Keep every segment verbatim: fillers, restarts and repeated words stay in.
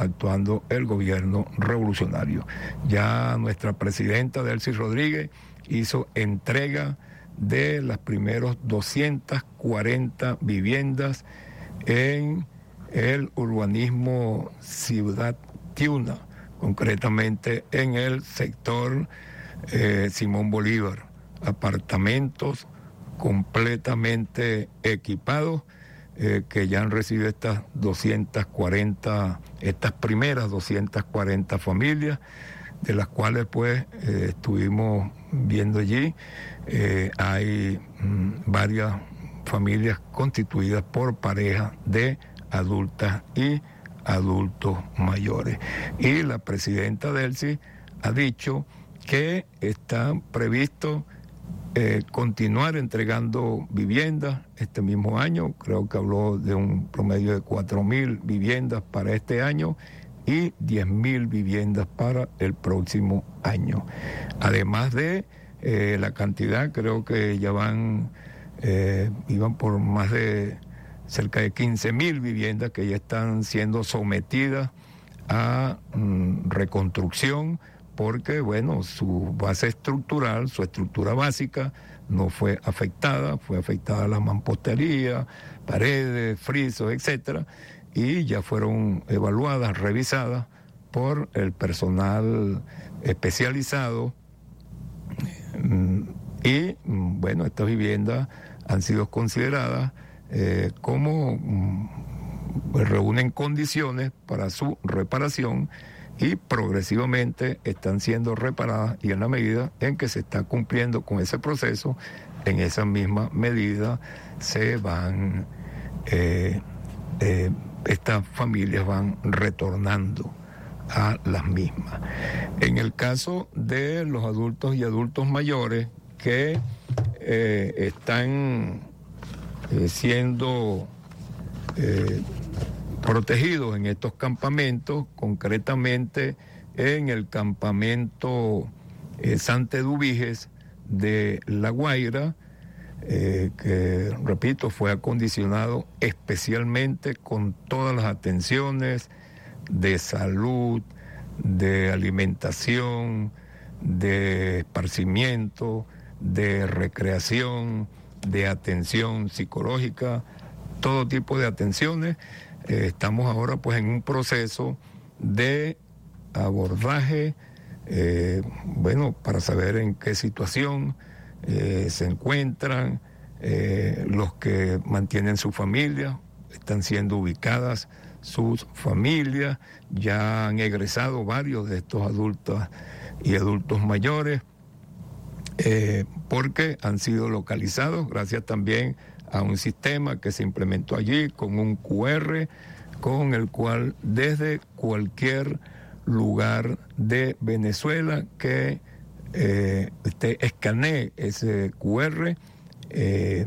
actuando el gobierno revolucionario. Ya nuestra presidenta Delcy Rodríguez hizo entrega de las primeros doscientas cuarenta viviendas en el urbanismo Ciudad Tiuna, concretamente en el sector eh, Simón Bolívar, apartamentos completamente equipados eh, que ya han recibido estas doscientas cuarenta, estas primeras doscientas cuarenta familias, de las cuales pues eh, estuvimos viendo allí, eh, hay mm, varias familias constituidas por parejas de adultas y adultos mayores. Y la presidenta Delcy ha dicho que está previsto eh, continuar entregando viviendas este mismo año. Creo que habló de un promedio de cuatro mil viviendas para este año y diez mil viviendas para el próximo año. Además de eh, la cantidad, creo que ya van, eh, iban por más de cerca de quince mil viviendas que ya están siendo sometidas a mm, reconstrucción, porque, bueno, su base estructural, su estructura básica no fue afectada, fue afectada la mampostería, paredes, frisos, etcétera, y ya fueron evaluadas, revisadas por el personal especializado, y, bueno, estas viviendas han sido consideradas eh, como pues, reúnen condiciones para su reparación, y progresivamente están siendo reparadas, y en la medida en que se está cumpliendo con ese proceso, en esa misma medida se van, eh, eh, estas familias van retornando a las mismas. En el caso de los adultos y adultos mayores que eh, están eh, siendo eh, protegidos en estos campamentos, concretamente en el campamento eh, Santa Eduviges de La Guaira, eh, que, repito, fue acondicionado especialmente con todas las atenciones de salud, de alimentación, de esparcimiento, de recreación, de atención psicológica, todo tipo de atenciones. Eh, estamos ahora pues en un proceso de abordaje, eh, bueno, para saber en qué situación eh, se encuentran eh, los que mantienen su familia, están siendo ubicadas sus familias, ya han egresado varios de estos adultos y adultos mayores, eh, porque han sido localizados gracias también a un sistema que se implementó allí con un cu erre, con el cual desde cualquier lugar de Venezuela que eh, usted escanee ese cu erre, eh,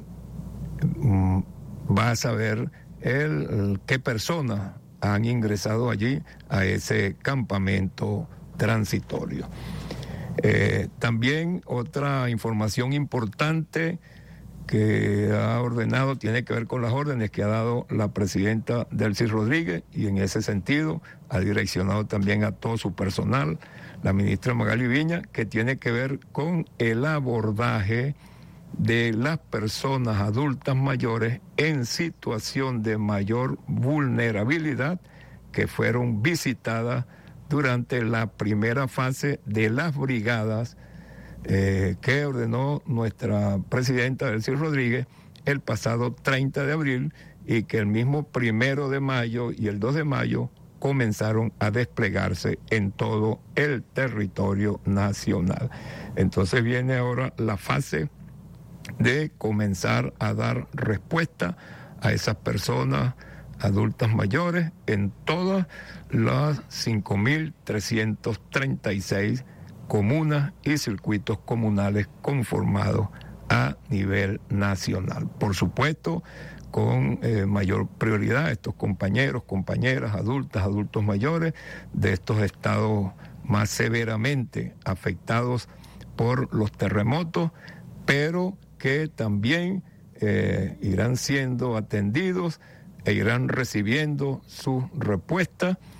va a saber el, el, qué personas han ingresado allí a ese campamento transitorio. Eh, también otra información importante que ha ordenado tiene que ver con las órdenes que ha dado la presidenta Delcy Rodríguez, y en ese sentido ha direccionado también a todo su personal, la ministra Magali Viña, que tiene que ver con el abordaje de las personas adultas mayores en situación de mayor vulnerabilidad que fueron visitadas durante la primera fase de las brigadas Eh, que ordenó nuestra presidenta Delcy Rodríguez el pasado treinta de abril, y que el mismo primero de mayo y el dos de mayo comenzaron a desplegarse en todo el territorio nacional. Entonces viene ahora la fase de comenzar a dar respuesta a esas personas adultas mayores en todas las cinco mil trescientas treinta y seis comunas y circuitos comunales conformados a nivel nacional. Por supuesto, con eh, mayor prioridad estos compañeros, compañeras, adultas, adultos mayores de estos estados más severamente afectados por los terremotos, pero que también eh, irán siendo atendidos e irán recibiendo su respuesta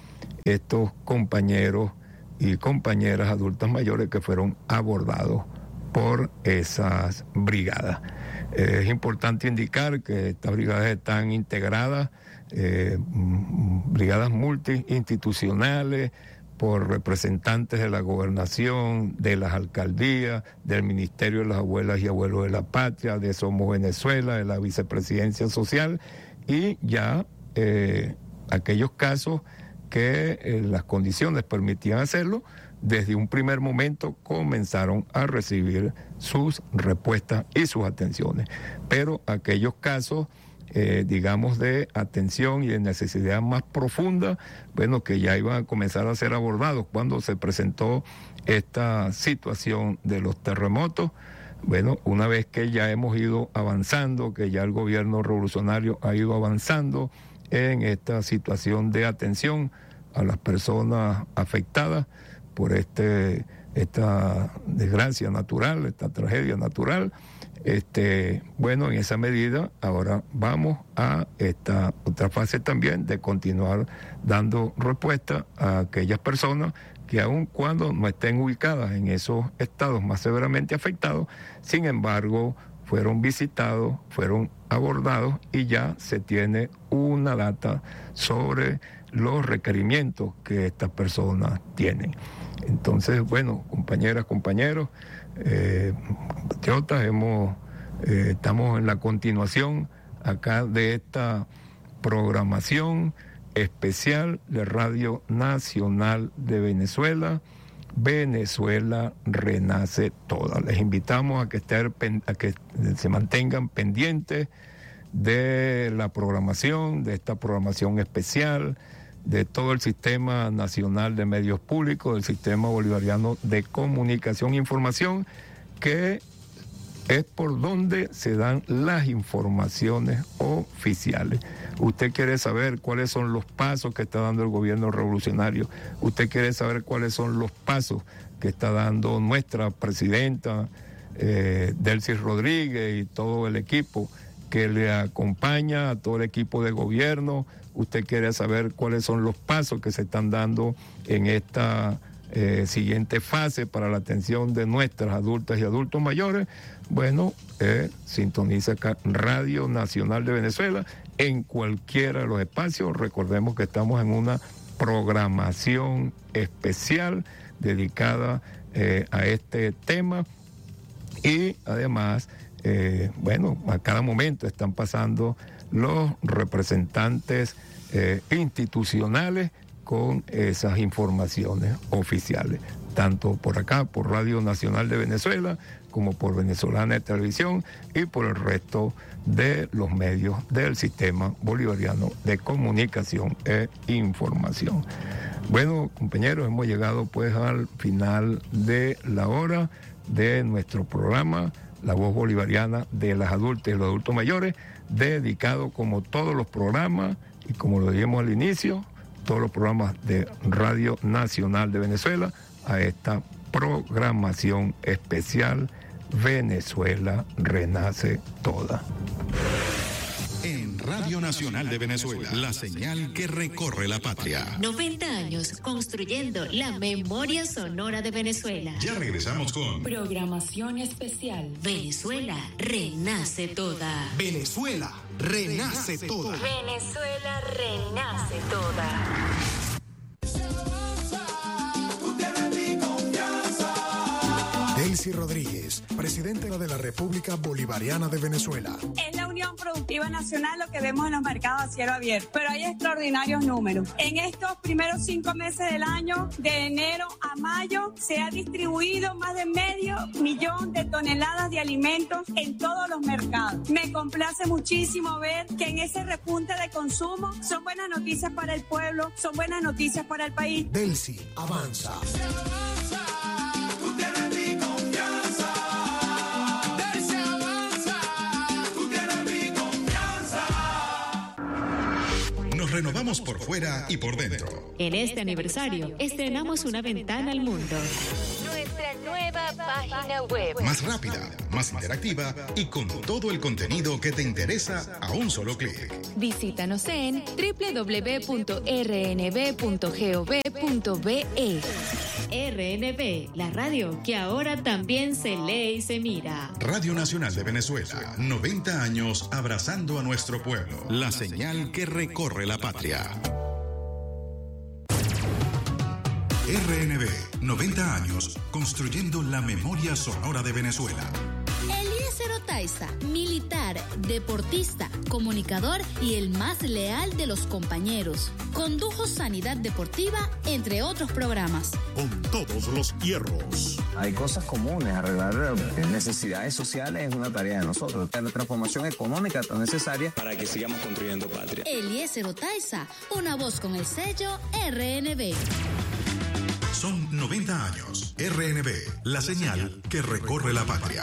estos compañeros y compañeras adultas mayores que fueron abordados por esas brigadas. Eh, es importante indicar que estas brigadas están integradas, eh, brigadas multiinstitucionales, por representantes de la gobernación, de las alcaldías, del Ministerio de las Abuelas y Abuelos de la Patria, de Somos Venezuela, de la Vicepresidencia Social, y ya eh, aquellos casos que eh, las condiciones permitían hacerlo, desde un primer momento comenzaron a recibir sus respuestas y sus atenciones. Pero aquellos casos, eh, digamos, de atención y de necesidad más profunda, bueno, que ya iban a comenzar a ser abordados cuando se presentó esta situación de los terremotos. Bueno, una vez que ya hemos ido avanzando, que ya el gobierno revolucionario ha ido avanzando en esta situación de atención a las personas afectadas por este, esta desgracia natural, esta tragedia natural, este, bueno, en esa medida ahora vamos a esta otra fase también de continuar dando respuesta a aquellas personas que aun cuando no estén ubicadas en esos estados más severamente afectados, sin embargo, fueron visitados, fueron abordados y ya se tiene una data sobre los requerimientos que estas personas tienen. Entonces, bueno, compañeras, compañeros, eh, patriotas, hemos, eh, estamos en la continuación acá de esta programación especial de Radio Nacional de Venezuela. Venezuela renace toda. Les invitamos a que, estén, a que se mantengan pendientes de la programación, de esta programación especial, de todo el Sistema Nacional de Medios Públicos, del Sistema Bolivariano de Comunicación e Información, que es por donde se dan las informaciones oficiales. Usted quiere saber cuáles son los pasos que está dando el gobierno revolucionario. Usted quiere saber cuáles son los pasos que está dando nuestra presidenta eh, Delcy Rodríguez y todo el equipo que le acompaña, a todo el equipo de gobierno. Usted quiere saber cuáles son los pasos que se están dando en esta eh, siguiente fase para la atención de nuestras adultas y adultos mayores. Bueno, eh, sintoniza acá Radio Nacional de Venezuela en cualquiera de los espacios. Recordemos que estamos en una programación especial dedicada eh, a este tema y además, eh, bueno, a cada momento están pasando los representantes eh, institucionales con esas informaciones oficiales, tanto por acá, por Radio Nacional de Venezuela, como por Venezolana de Televisión y por el resto de los medios del Sistema Bolivariano de Comunicación e Información. Bueno, compañeros, hemos llegado pues al final de la hora de nuestro programa, La Voz Bolivariana de las Adultas y los Adultos Mayores, dedicado como todos los programas y como lo dijimos al inicio, todos los programas de Radio Nacional de Venezuela a esta programación especial Venezuela renace toda. En Radio Nacional de Venezuela, la señal que recorre la patria. noventa años construyendo la memoria sonora de Venezuela. Ya regresamos con programación especial. Venezuela renace toda. Venezuela renace toda. Venezuela renace toda. Delcy Rodríguez, presidenta de la República Bolivariana de Venezuela. Es la Unión Productiva Nacional lo que vemos en los mercados a cielo abierto, pero hay extraordinarios números. En estos primeros cinco meses del año, de enero a mayo, se ha distribuido más de medio millón de toneladas de alimentos en todos los mercados. Me complace muchísimo ver que en ese repunte de consumo son buenas noticias para el pueblo, son buenas noticias para el país. Delcy avanza. Renovamos por fuera y por dentro. En este aniversario, estrenamos una ventana al mundo. Nuestra nueva nueva página web. Más rápida, más interactiva y con todo el contenido que te interesa a un solo clic. Visítanos en doble u doble u doble u punto erre ene be punto gov punto be. R N B, la radio que ahora también se lee y se mira. Radio Nacional de Venezuela, noventa años abrazando a nuestro pueblo. La señal que recorre la patria. R N B, noventa años construyendo la memoria sonora de Venezuela. Eliezer Otaiza, militar, deportista, comunicador y el más leal de los compañeros. Condujo Sanidad Deportiva, entre otros programas. Con todos los hierros. Hay cosas comunes, arreglar necesidades sociales es una tarea de nosotros. La transformación económica tan necesaria para que sigamos construyendo patria. Eliezer Otaiza, una voz con el sello R N B. Son noventa años. R N B, la señal que recorre la patria.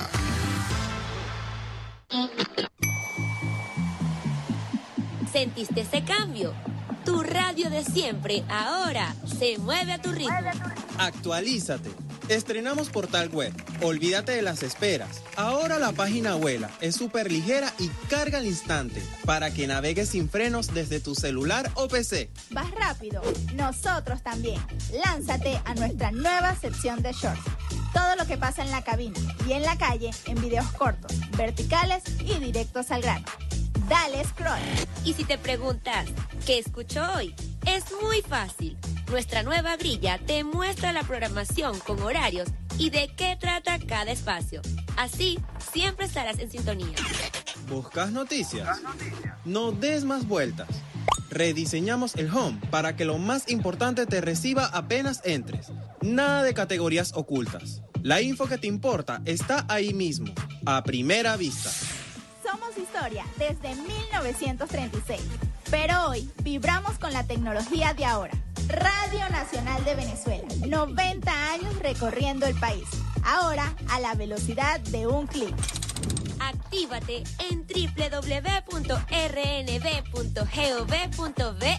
¿Sentiste ese cambio? Tu radio de siempre ahora se mueve a tu ritmo. Actualízate. Estrenamos portal web. Olvídate de las esperas. Ahora la página vuela, es súper ligera y carga al instante para que navegues sin frenos desde tu celular o P C. Vas rápido. Nosotros también. Lánzate a nuestra nueva sección de shorts. Todo lo que pasa en la cabina y en la calle en videos cortos, verticales y directos al grano. Dale scroll. Y si te preguntas, ¿qué escucho hoy? Es muy fácil. Nuestra nueva grilla te muestra la programación con horarios y de qué trata cada espacio. Así, siempre estarás en sintonía. ¿Buscas noticias? No des más vueltas. Rediseñamos el home para que lo más importante te reciba apenas entres. Nada de categorías ocultas. La info que te importa está ahí mismo, a primera vista. Somos historia desde mil novecientos treinta y seis, pero hoy vibramos con la tecnología de ahora. Radio Nacional de Venezuela, noventa años recorriendo el país, ahora a la velocidad de un clic. Actívate en doble u doble u doble u punto erre ene be punto gov punto be.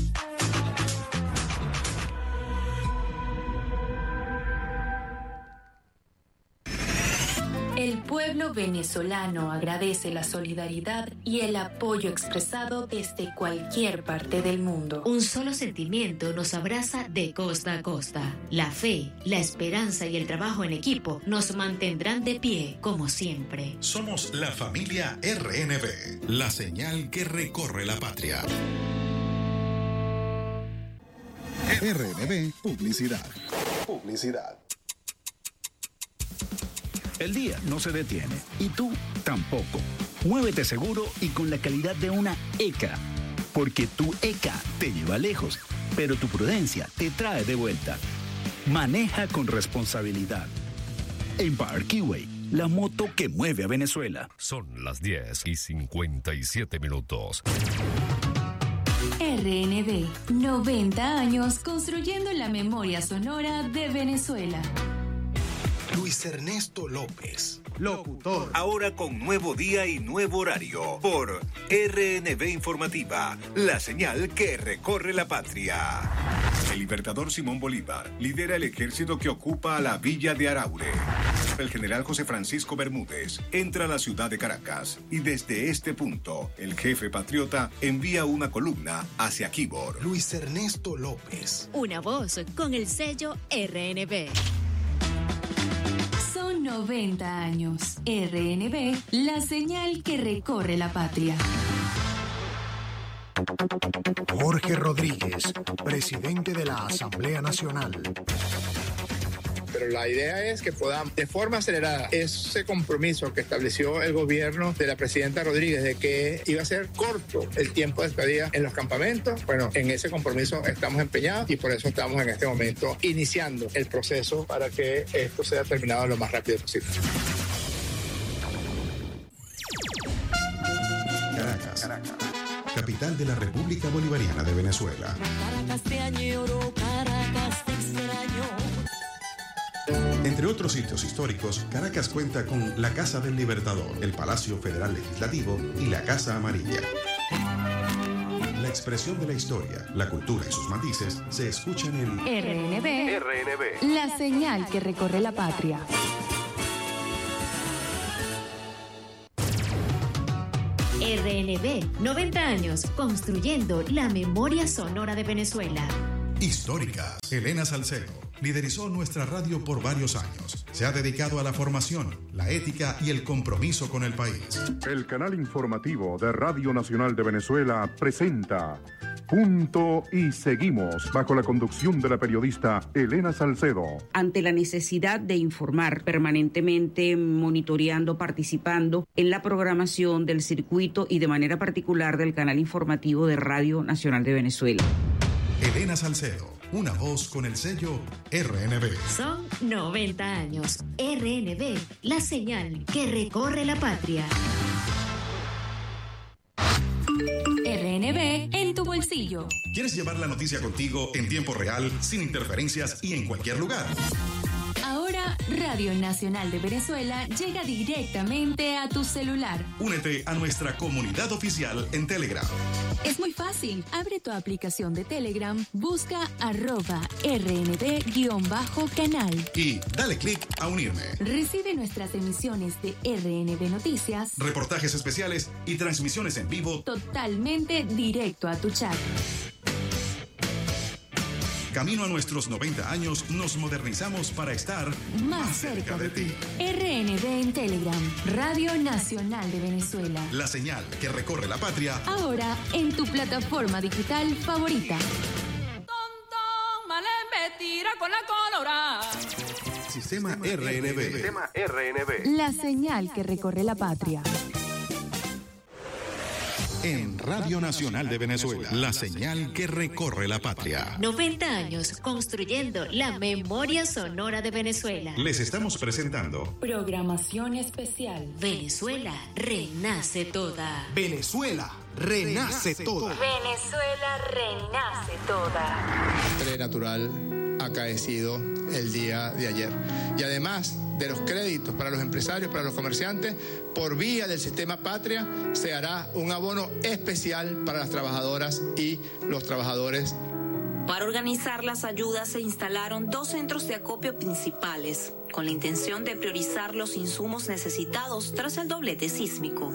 El pueblo venezolano agradece la solidaridad y el apoyo expresado desde cualquier parte del mundo. Un solo sentimiento nos abraza de costa a costa. La fe, la esperanza y el trabajo en equipo nos mantendrán de pie como siempre. Somos la familia R N B, la señal que recorre la patria. R N B Publicidad. Publicidad. El día no se detiene y tú tampoco. Muévete seguro y con la calidad de una E C A, porque tu E C A te lleva lejos, pero tu prudencia te trae de vuelta. Maneja con responsabilidad. Empire Keyway, la moto que mueve a Venezuela. Son las diez y cincuenta y siete minutos. R N B, noventa años construyendo la memoria sonora de Venezuela. Luis Ernesto López, locutor. Ahora con nuevo día y nuevo horario por R N B Informativa, la señal que recorre la patria. El libertador Simón Bolívar lidera el ejército que ocupa a la villa de Araure. El general José Francisco Bermúdez entra a la ciudad de Caracas y desde este punto el jefe patriota envía una columna hacia Quibor. Luis Ernesto López. Una voz con el sello R N B. Son noventa años. R N B, la señal que recorre la patria. Jorge Rodríguez, presidente de la Asamblea Nacional. Pero la idea es que podamos, de forma acelerada, ese compromiso que estableció el gobierno de la presidenta Rodríguez de que iba a ser corto el tiempo de estadía en los campamentos. Bueno, en ese compromiso estamos empeñados y por eso estamos en este momento iniciando el proceso para que esto sea terminado lo más rápido posible. Caracas, Caracas, capital de la República Bolivariana de Venezuela. Caracas te añoro, Caracas te extraño. Entre otros sitios históricos, Caracas cuenta con la Casa del Libertador, el Palacio Federal Legislativo y la Casa Amarilla. La expresión de la historia, la cultura y sus matices se escuchan en R N B, R N B, la señal que recorre la patria. R N B, noventa años construyendo la memoria sonora de Venezuela. Históricas. Elena Salcedo liderizó nuestra radio por varios años. Se ha dedicado a la formación, la ética y el compromiso con el país. El canal informativo de Radio Nacional de Venezuela presenta Punto y Seguimos, bajo la conducción de la periodista Elena Salcedo. Ante la necesidad de informar permanentemente, monitoreando, participando en la programación del circuito y de manera particular del canal informativo de Radio Nacional de Venezuela. Elena Salcedo, una voz con el sello R N B. Son noventa años. R N B, la señal que recorre la patria. R N B en tu bolsillo. ¿Quieres llevar la noticia contigo en tiempo real, sin interferencias y en cualquier lugar? Ahora, Radio Nacional de Venezuela llega directamente a tu celular. Únete a nuestra comunidad oficial en Telegram. Es muy fácil. Abre tu aplicación de Telegram, busca arroba rnb-canal. Y dale clic a unirme. Recibe nuestras emisiones de R N B Noticias, reportajes especiales y transmisiones en vivo totalmente directo a tu chat. Camino a nuestros noventa años, nos modernizamos para estar más, más cerca, cerca de ti. R N B en Telegram, Radio Nacional de Venezuela. La señal que recorre la patria. Ahora en tu plataforma digital favorita. Tira con la colorada. Sistema R N B. Sistema R N B. La señal que recorre la patria. En Radio Nacional de Venezuela, la señal que recorre la patria. noventa años construyendo la memoria sonora de Venezuela. Les estamos presentando programación especial. Venezuela renace toda. Venezuela renace toda. Venezuela renace toda. Desastre natural acaecido el día de ayer. Y además de los créditos para los empresarios, para los comerciantes, por vía del sistema Patria, se hará un abono especial para las trabajadoras y los trabajadores. Para organizar las ayudas se instalaron dos centros de acopio principales, con la intención de priorizar los insumos necesitados tras el doblete sísmico.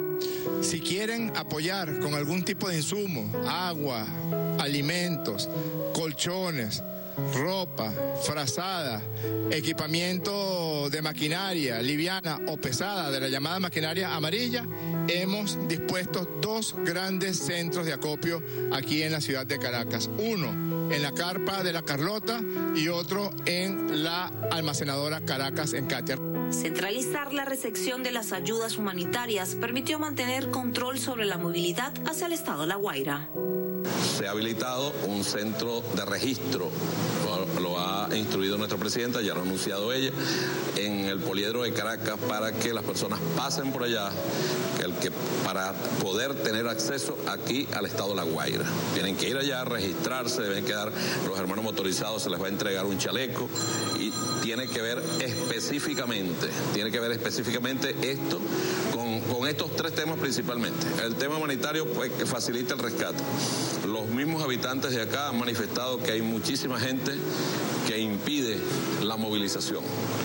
Si quieren apoyar con algún tipo de insumo, agua, alimentos, colchones, ropa, frazada, equipamiento de maquinaria liviana o pesada de la llamada maquinaria amarilla, hemos dispuesto dos grandes centros de acopio aquí en la ciudad de Caracas. Uno en la carpa de la Carlota y otro en la almacenadora Caracas en Catia. Centralizar la recepción de las ayudas humanitarias permitió mantener control sobre la movilidad hacia el estado La Guaira. Se ha habilitado un centro de registro, lo ha instruido nuestra presidenta, ya lo ha anunciado ella, en el poliedro de Caracas para que las personas pasen por allá, el que, para poder tener acceso aquí al estado La Guaira. Tienen que ir allá a registrarse, deben quedar los hermanos motorizados, se les va a entregar un chaleco y tiene que ver específicamente, tiene que ver específicamente esto con, con estos tres temas principalmente. El tema humanitario, pues, que facilita el rescate. Los mismos habitantes de acá han manifestado que hay muchísima gente que impide la movilización,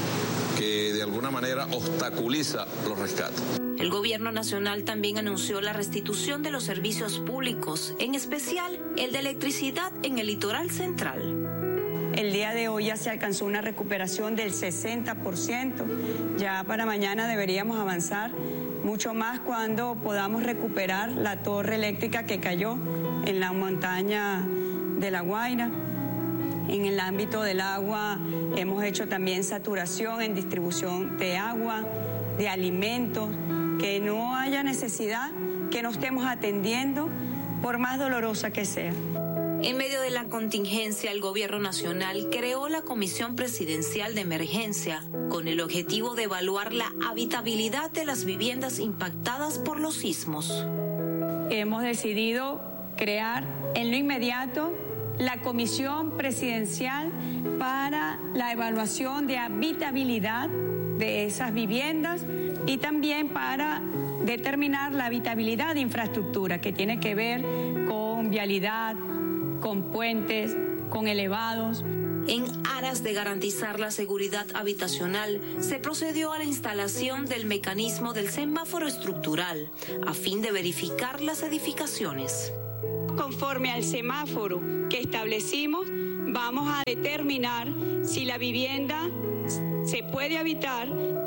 que de alguna manera obstaculiza los rescates. El gobierno nacional también anunció la restitución de los servicios públicos, en especial el de electricidad en el litoral central. El día de hoy ya se alcanzó una recuperación del sesenta por ciento. Ya para mañana deberíamos avanzar mucho más cuando podamos recuperar la torre eléctrica que cayó en la montaña de La Guaira. En el ámbito del agua hemos hecho también saturación en distribución de agua, de alimentos, que no haya necesidad que no estemos atendiendo por más dolorosa que sea. En medio de la contingencia, el gobierno nacional creó la Comisión Presidencial de Emergencia con el objetivo de evaluar la habitabilidad de las viviendas impactadas por los sismos. Hemos decidido crear en lo inmediato la Comisión Presidencial para la evaluación de habitabilidad de esas viviendas y también para determinar la habitabilidad de infraestructura que tiene que ver con con vialidad, con puentes, con elevados. En aras de garantizar la seguridad habitacional, se procedió a la instalación del mecanismo del semáforo estructural, a fin de verificar las edificaciones. Conforme al semáforo que establecimos, vamos a determinar si la vivienda se puede habitar,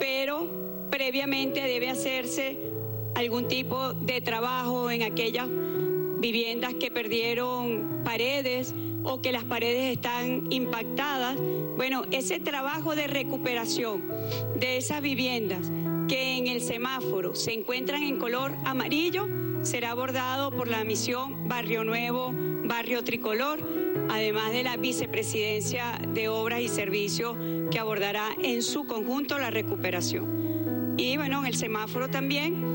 pero previamente debe hacerse algún tipo de trabajo en aquellas viviendas que perdieron paredes o que las paredes están impactadas. Bueno, ese trabajo de recuperación de esas viviendas que en el semáforo se encuentran en color amarillo será abordado por la misión Barrio Nuevo, Barrio Tricolor, además de la Vicepresidencia de Obras y Servicios que abordará en su conjunto la recuperación. Y bueno, en el semáforo también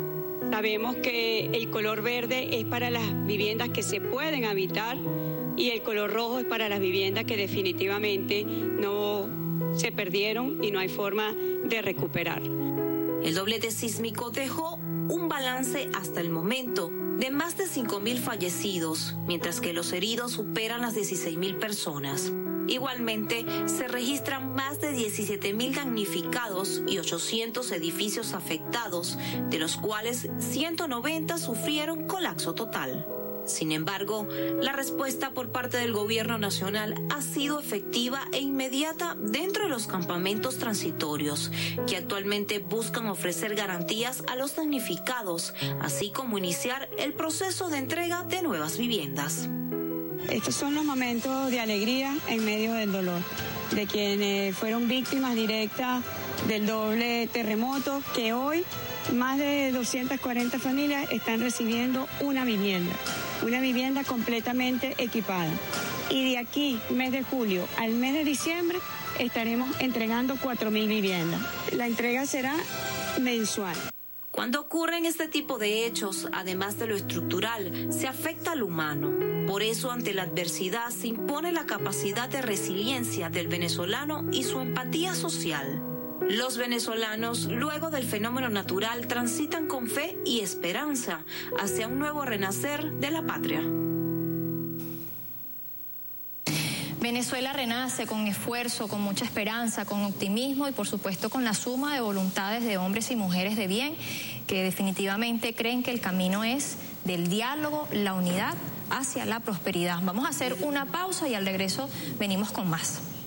sabemos que el color verde es para las viviendas que se pueden habitar y el color rojo es para las viviendas que definitivamente no se perdieron y no hay forma de recuperar. El doblete sísmico dejó un balance hasta el momento de más de cinco mil fallecidos, mientras que los heridos superan las dieciséis mil personas. Igualmente, se registran más de diecisiete mil damnificados y ochocientos edificios afectados, de los cuales ciento noventa sufrieron colapso total. Sin embargo, la respuesta por parte del gobierno nacional ha sido efectiva e inmediata dentro de los campamentos transitorios, que actualmente buscan ofrecer garantías a los damnificados, así como iniciar el proceso de entrega de nuevas viviendas. Estos son los momentos de alegría en medio del dolor, de quienes fueron víctimas directas del doble terremoto, que hoy más de doscientas cuarenta familias están recibiendo una vivienda, una vivienda completamente equipada. Y de aquí, mes de julio al mes de diciembre, estaremos entregando cuatro mil viviendas. La entrega será mensual. Cuando ocurren este tipo de hechos, además de lo estructural, se afecta al humano. Por eso, ante la adversidad, se impone la capacidad de resiliencia del venezolano y su empatía social. Los venezolanos, luego del fenómeno natural, transitan con fe y esperanza hacia un nuevo renacer de la patria. Venezuela renace con esfuerzo, con mucha esperanza, con optimismo y por supuesto con la suma de voluntades de hombres y mujeres de bien que definitivamente creen que el camino es del diálogo, la unidad hacia la prosperidad. Vamos a hacer una pausa y al regreso venimos con más.